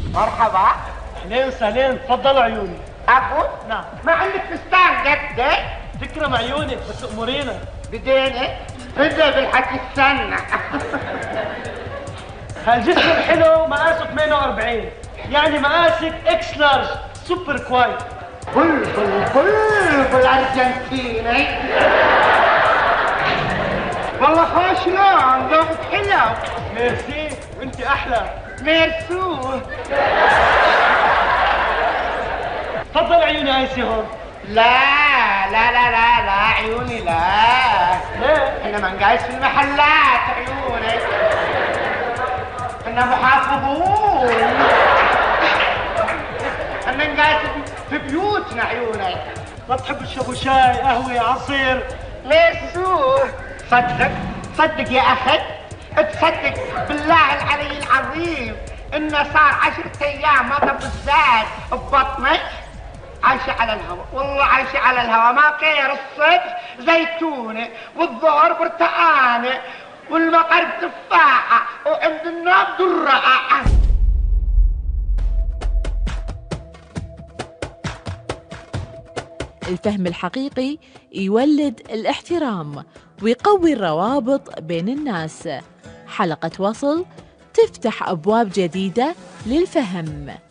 مرحبا. اهلين وسهلين، تفضلوا عيوني. ابو نعم. ما عندك فستان قدك؟ تكرم عيونك بس امورينا. بدينك بدا بالحكي السنة. هالجسم الحلو مقاسه 48، يعني مقاسك اكس لارج سوبر كوايت. بلبل ارجنتيني. والله خوش لون، ذوقك حلو. ميرسي، وانت احلى. ميرسو. تفضل عيوني هايسي هون. لا لا لا لا لا عيوني لا. ليه؟ احنا ما نقايس في المحلات عيوني، احنا محافظون، احنا نقايس في بيوتنا عيوني. ما بتحب تشربوا شاي، قهوة، عصير؟ ميرسو. صدق يا اخي، تصدق بالله العلي العظيم انه صار 10 ايام ما ضب الزاد ببطنك. عايشة على الهواء، والله عايشة على الهواء، ما غير الصبح زيتونة والظهر برتقانة والمغرب تفاحة وعند النوم درة. الفهم الحقيقي يولد الاحترام ويقوي الروابط بين الناس. حلقة وصل تفتح أبواب جديدة للفهم.